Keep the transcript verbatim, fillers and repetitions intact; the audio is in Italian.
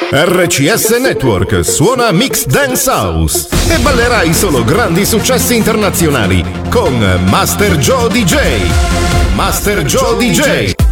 R C S Network suona Mix Dance House e ballerai solo grandi successi internazionali con Master Joe D J. Master Joe D J.